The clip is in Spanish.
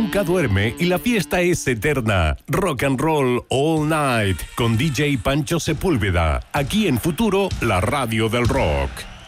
nunca duerme y la fiesta es eterna. Rock and Roll All Night con DJ Pancho Sepúlveda. Aquí en Futuro, la radio del rock.